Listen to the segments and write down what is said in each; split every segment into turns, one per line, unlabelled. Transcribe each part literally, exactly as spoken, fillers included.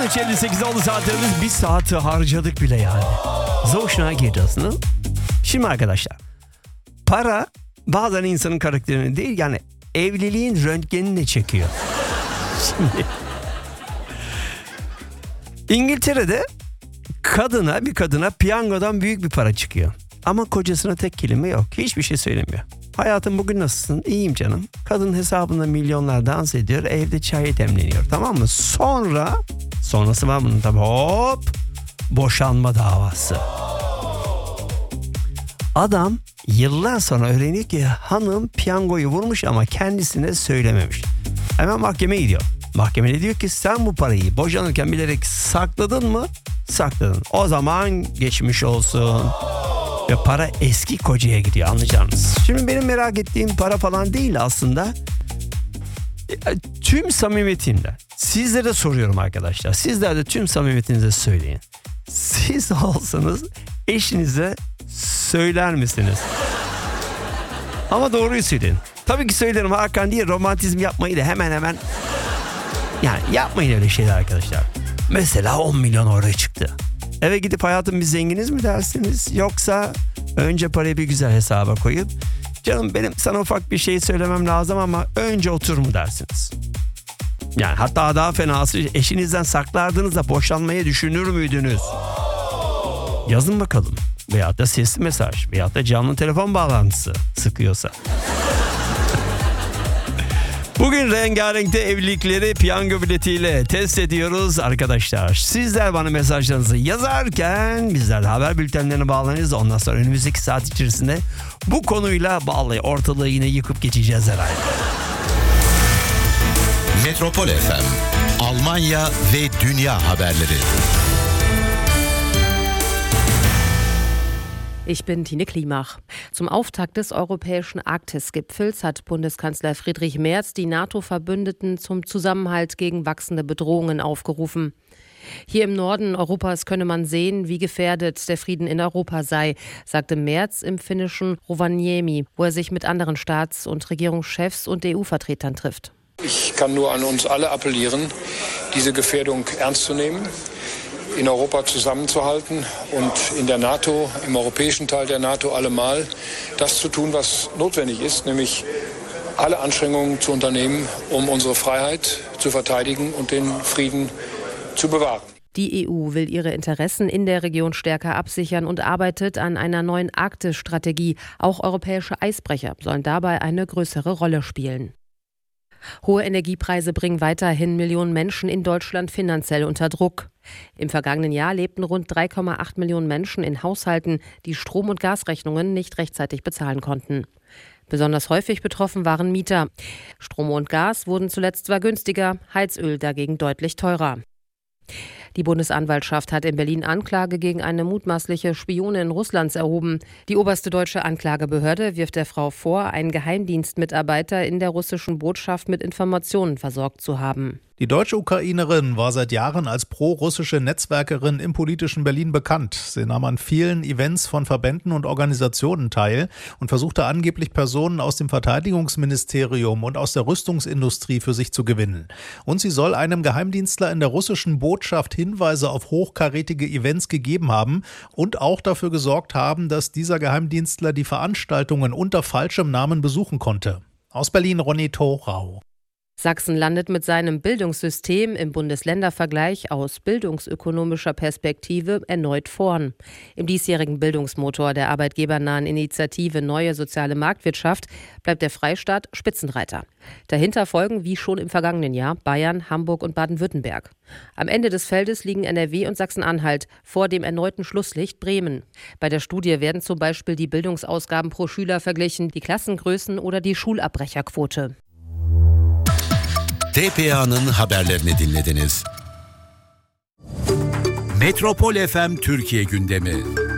üç elli sekiz oldu saatlerimiz. Bir saati harcadık bile yani. So schnell geht das, ne? Şimdi arkadaşlar, para bazen insanın karakterini değil, yani evliliğin röntgenini de çekiyor. Şimdi İngiltere'de kadına bir kadına piyangodan büyük bir para çıkıyor. Ama kocasına tek kelime yok. Hiçbir şey söylemiyor. Hayatım bugün nasılsın? İyiyim canım. Kadın hesabında milyonlar dans ediyor. Evde çay demleniyor. Tamam mı? Sonra sonrası var bunun tabii. Hop! Boşanma davası. Adam yıllar sonra öğreniyor ki hanım piyangoyu vurmuş ama kendisine söylememiş. Hemen mahkemeye gidiyor. Mahkemede diyor ki sen bu parayı boşanırken bilerek sakladın mı? Sakladın. O zaman geçmiş olsun. Ve para eski kocaya gidiyor, anlayacağınız. Şimdi benim merak ettiğim para falan değil aslında. Tüm samimiyetimle sizlere soruyorum arkadaşlar. Sizler de tüm samimiyetinize söyleyin. Siz olsanız eşinize söyler misiniz? Ama doğruyu söyleyin. Tabii ki söylerim Hakan diye romantizm yapmayı da hemen hemen... Yani yapmayın öyle şeyler arkadaşlar. Mesela on milyon euro çıktı. Eve gidip hayatım biz zenginiz mi dersiniz? Yoksa önce parayı bir güzel hesaba koyup canım benim sana ufak bir şey söylemem lazım ama önce otur mu dersiniz? Yani hatta daha fenası eşinizden saklardınız da boşanmayı düşünür müydünüz? Yazın bakalım. Veyahut da sesli mesaj veyahut da canlı telefon bağlantısı sıkıyorsa. Bugün rengarenkte evlilikleri piyango biletiyle test ediyoruz arkadaşlar. Sizler bana mesajlarınızı yazarken bizler de haber bültenlerine bağlanırız. Ondan sonra önümüzdeki saat içerisinde bu konuyla bağlı ortalığı yine yıkıp geçeceğiz herhalde.
Metropol F M, Almanya ve Dünya haberleri.
Ich bin Tine Klimach. Zum Auftakt des europäischen Arktis-Gipfels hat Bundeskanzler Friedrich Merz die NATO-Verbündeten zum Zusammenhalt gegen wachsende Bedrohungen aufgerufen. Hier im Norden Europas könne man sehen, wie gefährdet der Frieden in Europa sei, sagte Merz im finnischen Rovaniemi, wo er sich mit anderen Staats- und Regierungschefs und E U-Vertretern trifft.
Ich kann nur an uns alle appellieren, diese Gefährdung ernst zu nehmen, in Europa zusammenzuhalten und in der NATO, im europäischen Teil der NATO allemal das zu tun, was notwendig ist, nämlich alle Anstrengungen zu unternehmen, um unsere Freiheit zu verteidigen und den Frieden zu bewahren.
Die E U will ihre Interessen in der Region stärker absichern und arbeitet an einer neuen Arktis-Strategie. Auch europäische Eisbrecher sollen dabei eine größere Rolle spielen. Hohe Energiepreise bringen weiterhin Millionen Menschen in Deutschland finanziell unter Druck. Im vergangenen Jahr lebten rund drei Komma acht Millionen Menschen in Haushalten, die Strom- und Gasrechnungen nicht rechtzeitig bezahlen konnten. Besonders häufig betroffen waren Mieter. Strom und Gas wurden zuletzt zwar günstiger, Heizöl dagegen deutlich teurer. Die Bundesanwaltschaft hat in Berlin Anklage gegen eine mutmaßliche Spionin Russlands erhoben. Die oberste deutsche Anklagebehörde wirft der Frau vor, einen Geheimdienstmitarbeiter in der russischen Botschaft mit Informationen versorgt zu haben.
Die deutsche Ukrainerin war seit Jahren als pro-russische Netzwerkerin im politischen Berlin bekannt. Sie nahm an vielen Events von Verbänden und Organisationen teil und versuchte angeblich Personen aus dem Verteidigungsministerium und aus der Rüstungsindustrie für sich zu gewinnen. Und sie soll einem Geheimdienstler in der russischen Botschaft Hinweise auf hochkarätige Events gegeben haben und auch dafür gesorgt haben, dass dieser Geheimdienstler die Veranstaltungen unter falschem Namen besuchen konnte. Aus Berlin Ronny Thorau.
Sachsen landet mit seinem Bildungssystem im Bundesländervergleich aus bildungsökonomischer Perspektive erneut vorn. Im diesjährigen Bildungsmotor der arbeitgebernahen Initiative Neue Soziale Marktwirtschaft bleibt der Freistaat Spitzenreiter. Dahinter folgen, wie schon im vergangenen Jahr, Bayern, Hamburg und Baden-Württemberg. Am Ende des Feldes liegen N R W und Sachsen-Anhalt vor dem erneuten Schlusslicht Bremen. Bei der Studie werden zum Beispiel die Bildungsausgaben pro Schüler verglichen, die Klassengrößen oder die Schulabbrecherquote.
T P A'nın haberlerini dinlediniz. Metropol F M Türkiye gündemi.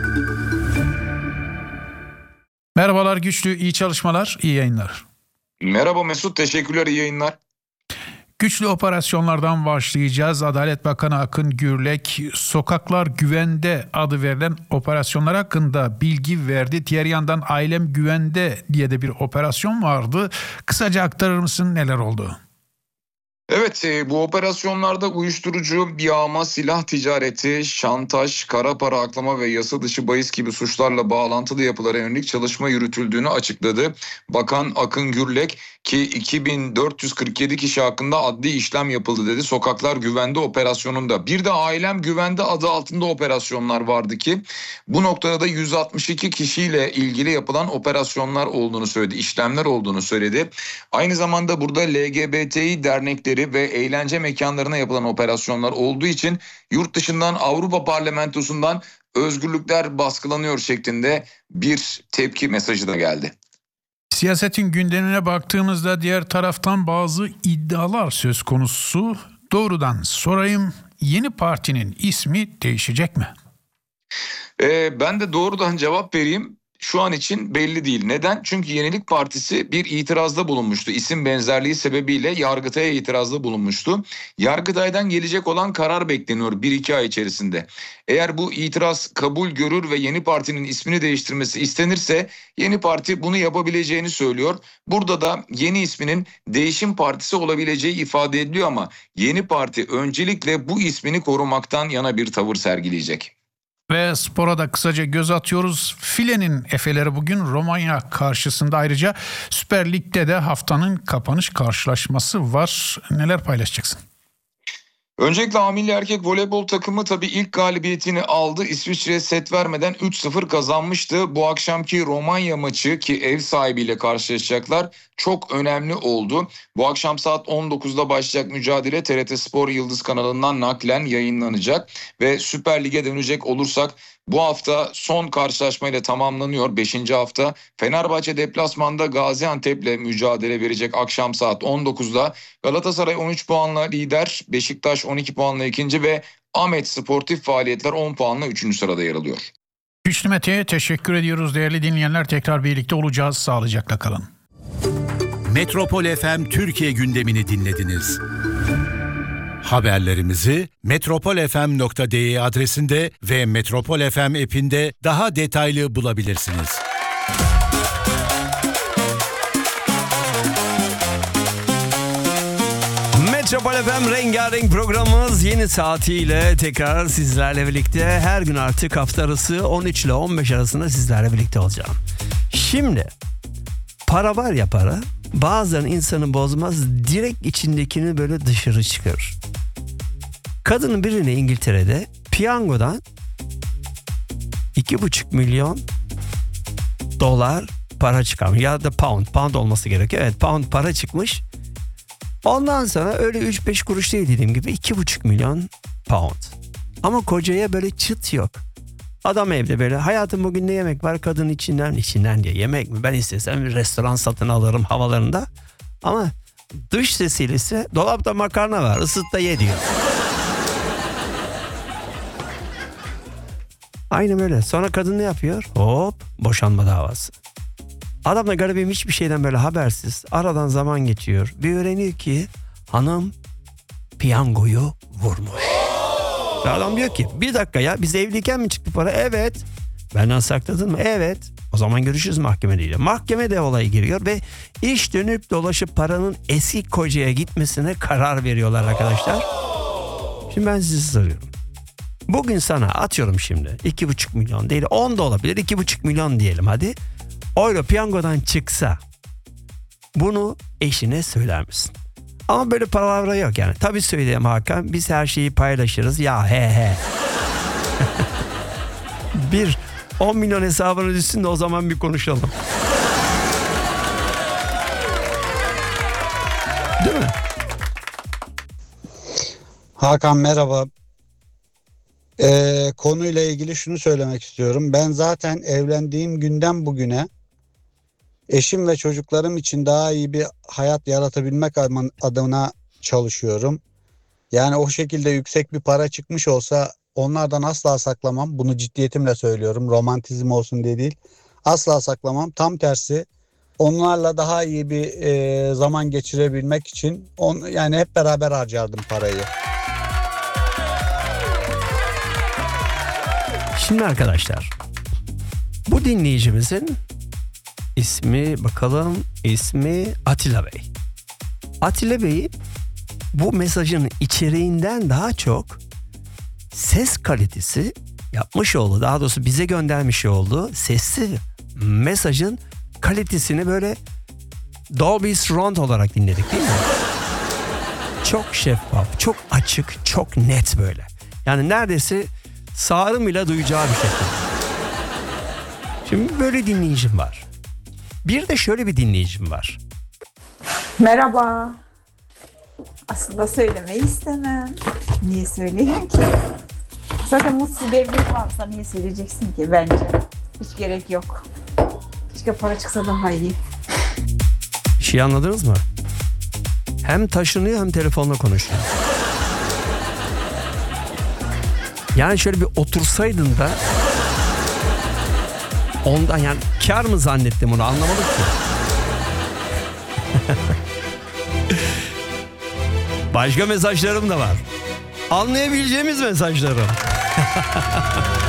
Merhabalar Güçlü, iyi çalışmalar, iyi yayınlar.
Merhaba Mesut, teşekkürler, iyi yayınlar.
Güçlü operasyonlardan başlayacağız. Adalet Bakanı Akın Gürlek, Sokaklar Güvende adı verilen operasyonlar hakkında bilgi verdi. Diğer yandan Ailem Güvende diye de bir operasyon vardı. Kısaca aktarır mısın, neler oldu?
Evet. Evet, e, bu operasyonlarda uyuşturucu, yağma, silah ticareti, şantaj, kara para aklama ve yasa dışı bahis gibi suçlarla bağlantılı yapılara yönelik çalışma yürütüldüğünü açıkladı. Bakan Akın Gürlek ki iki bin dört yüz kırk yedi kişi hakkında adli işlem yapıldı dedi. Sokaklar Güvende operasyonunda. Bir de Ailem Güvende adı altında operasyonlar vardı ki bu noktada da yüz altmış iki kişiyle ilgili yapılan operasyonlar olduğunu söyledi, işlemler olduğunu söyledi. Aynı zamanda burada L G B T İ dernekleri ve eğlence mekanlarına yapılan operasyonlar olduğu için yurt dışından, Avrupa Parlamentosu'ndan özgürlükler baskılanıyor şeklinde bir tepki mesajı da geldi.
Siyasetin gündemine baktığımızda diğer taraftan bazı iddialar söz konusu. Doğrudan sorayım, yeni partinin ismi değişecek mi?
Ee, ben de doğrudan cevap vereyim. Şu an için belli değil. Neden? Çünkü Yenilik Partisi bir itirazda bulunmuştu. İsim benzerliği sebebiyle Yargıtay'a itirazda bulunmuştu. Yargıtay'dan gelecek olan karar bekleniyor bir iki ay içerisinde. Eğer bu itiraz kabul görür ve yeni partinin ismini değiştirmesi istenirse yeni parti bunu yapabileceğini söylüyor. Burada da yeni isminin Değişim Partisi olabileceği ifade ediliyor ama yeni parti öncelikle bu ismini korumaktan yana bir tavır sergileyecek.
Ve spora da kısaca göz atıyoruz. Filenin Efeleri bugün Romanya karşısında, ayrıca Süper Lig'de de haftanın kapanış karşılaşması var. Neler paylaşacaksın?
Öncelikle A Milli Erkek Voleybol takımı tabii ilk galibiyetini aldı. İsviçre'ye set vermeden üç sıfır kazanmıştı. Bu akşamki Romanya maçı ki ev sahibiyle karşılaşacaklar çok önemli oldu. Bu akşam saat on dokuzda başlayacak mücadele T R T Spor Yıldız kanalından naklen yayınlanacak. Ve Süper Lig'e dönecek olursak bu hafta son karşılaşmayla tamamlanıyor. beşinci hafta Fenerbahçe deplasmanda Gaziantep'le mücadele verecek akşam saat on dokuzda. Galatasaray on üç puanla lider, Beşiktaş on iki puanla ikinci ve Ahmet Sportif Faaliyetler on puanla üçüncü sırada yer alıyor.
Güçlü Mete'ye teşekkür ediyoruz değerli dinleyenler. Tekrar birlikte olacağız. Sağlıcakla kalın.
Metropol F M Türkiye gündemini dinlediniz. Haberlerimizi metropol f m nokta d e adresinde ve Metropol F M app'inde daha detaylı bulabilirsiniz.
Metropol F M rengarenk programımız yeni saatiyle tekrar sizlerle birlikte. Her gün artık hafta arası on üç ile on beş arasında sizlerle birlikte olacağım. Şimdi para var ya, para bazen insanı bozmaz, direkt içindekini böyle dışarı çıkarır. Kadının birine İngiltere'de piyangodan iki buçuk milyon dolar para çıkarmış. Ya da pound, pound olması gerekiyor. Evet, pound para çıkmış. Ondan sonra öyle üç beş kuruş değil, dediğim gibi iki buçuk milyon pound. Ama kocaya böyle çıt yok. Adam evde böyle, hayatım bugün ne yemek var, kadın içinden içinden diye, yemek mi, ben istesem bir restoran satın alırım havalarında. Ama dış sesiyle ise dolapta makarna var, ısıt da ye diyor. Aynen böyle. Sonra kadın ne yapıyor? Hop, boşanma davası. Adam da garibim hiçbir şeyden böyle habersiz. Aradan zaman geçiyor. Bir öğreniyor ki hanım piyangoyu vurmuş. Ve adam diyor ki bir dakika ya, biz evliyken mi çıktı para? Evet. Benden sakladın mı? Evet. O zaman görüşürüz mahkemede diyor. Mahkemede olaya giriyor ve iş dönüp dolaşıp paranın eski kocaya gitmesine karar veriyorlar arkadaşlar. Şimdi ben sizi soruyorum. Bugün sana atıyorum şimdi iki buçuk milyon değil, on da olabilir, iki buçuk milyon diyelim hadi. Euro piyangodan çıksa bunu eşine söyler misin? Ama böyle palavra yok yani. Tabii söyleyeyim Hakan, biz her şeyi paylaşırız ya, he he. Bir on milyon hesabına düşsün de o zaman bir konuşalım. Değil mi?
Hakan merhaba. Ee, konuyla ilgili şunu söylemek istiyorum. Ben zaten evlendiğim günden bugüne eşim ve çocuklarım için daha iyi bir hayat yaratabilmek adına çalışıyorum. Yani o şekilde yüksek bir para çıkmış olsa onlardan asla saklamam. Bunu ciddiyetimle söylüyorum. Romantizm olsun diye değil. Asla saklamam. Tam tersi, onlarla daha iyi bir e, zaman geçirebilmek için on, yani hep beraber harcardım parayı.
Şimdi arkadaşlar, bu dinleyicimizin ismi bakalım, ismi Atilla Bey. Atilla Bey'i bu mesajın içeriğinden daha çok ses kalitesi yapmış olduğu, daha doğrusu bize göndermiş olduğu sesli mesajın kalitesini böyle Dolby Surround olarak dinledik değil mi? Çok şeffaf, çok açık, çok net böyle. Yani neredeyse sağırın bile duyacağı bir şekilde. Şimdi böyle dinleyicim var. Bir de şöyle bir dinleyicim var.
Merhaba. Aslında söylemeyi istemem. Niye söyleyeyim ki? Zaten mutsuz bir evlilik varsa niye söyleyeceksin ki bence? Hiç gerek yok. Keşke para çıksa daha iyi.
Bir şey anladınız mı? Hem taşınıyor hem telefonla konuşuyor. Yani şöyle bir otursaydın da ondan, yani kar mı zannettim onu, anlamadım ki. Başka mesajlarım da var. Anlayabileceğimiz mesajlarım.